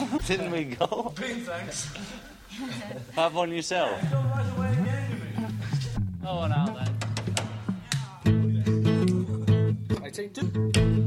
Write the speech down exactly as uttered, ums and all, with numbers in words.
Didn't we go? Bean, thanks. Have one yourself. Oh, well, now then. I take two.